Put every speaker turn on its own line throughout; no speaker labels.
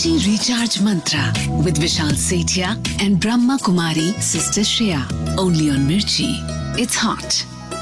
Mirchi Recharge Mantra with Vishal Sethia and Brahma Kumari Sister Shreya. Only on Mirchi. It's hot.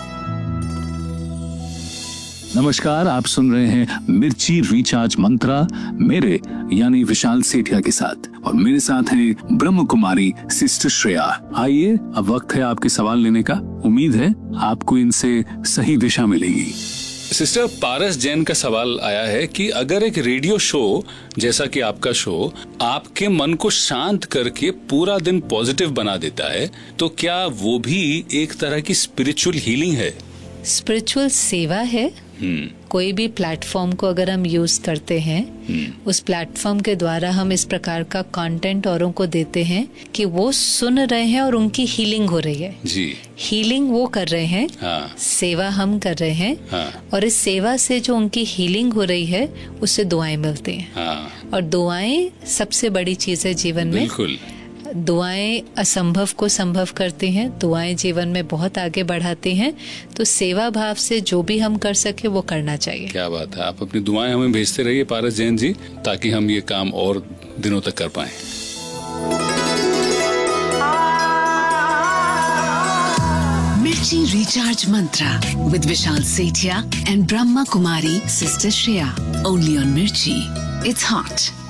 नमस्कार, आप सुन रहे हैं मिर्ची recharge मंत्रा मेरे यानी विशाल सेठिया के साथ, और मेरे साथ हैं ब्रह्म कुमारी सिस्टर श्रेया। आइए, अब वक्त है आपके सवाल लेने का। उम्मीद है आपको इनसे सही दिशा मिलेगी।
सिस्टर, पारस जैन का सवाल आया है कि अगर एक रेडियो शो जैसा कि आपका शो आपके मन को शांत करके पूरा दिन पॉजिटिव बना देता है, तो क्या वो भी एक तरह की स्पिरिचुअल हीलिंग है?
स्पिरिचुअल सेवा है। कोई भी प्लेटफॉर्म को अगर हम यूज करते हैं, उस प्लेटफॉर्म के द्वारा हम इस प्रकार का कंटेंट औरों को देते हैं कि वो सुन रहे हैं और उनकी हीलिंग हो रही है
जी।
हीलिंग वो कर रहे हैं,
हाँ।
सेवा हम कर रहे हैं,
हाँ।
और इस सेवा से जो उनकी हीलिंग हो रही है उससे दुआएं मिलती हैं।
हाँ।
और दुआएं सबसे बड़ी चीज है जीवन में।
बिल्कुल।
दुआएं असंभव को संभव करती हैं, दुआएं जीवन में बहुत आगे बढ़ाती हैं। तो सेवा भाव से जो भी हम कर सके वो करना चाहिए।
क्या बात है। आप अपनी दुआएं हमें भेजते रहिए पारस जैन जी, ताकि हम ये काम और दिनों तक कर पाएं।
Mirchi Recharge Mantra with Vishal Sethia and Brahma Kumari Sister Shreya. Only on Mirchi. It's hot.